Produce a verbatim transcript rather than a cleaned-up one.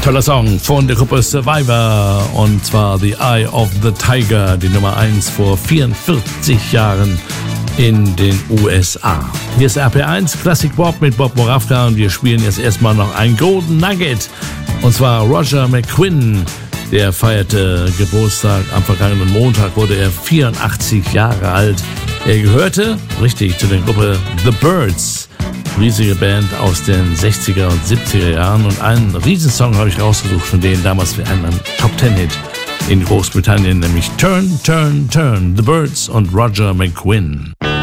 Toller Song von der Gruppe Survivor, und zwar The Eye of the Tiger, die Nummer eins vor vierundvierzig Jahren in den U S A. Hier ist R P eins Classic Pop mit Bob Moravka, und wir spielen jetzt erstmal noch ein Golden Nugget, und zwar Roger McGuinn. Der feierte Geburtstag am vergangenen Montag, wurde er vierundachtzig Jahre alt. Er gehörte, richtig, zu der Gruppe The Byrds. Riesige Band aus den sechziger und siebziger Jahren, und einen Riesensong habe ich rausgesucht von denen damals für einen Top-Ten-Hit in Großbritannien, nämlich Turn, Turn, Turn, The Byrds und Roger McGuinn.